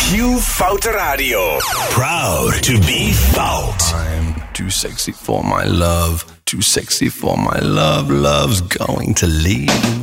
Q Foute Radio. Proud to be Fout. I'm too sexy for my love. Too sexy for my love. Love's going to leave me.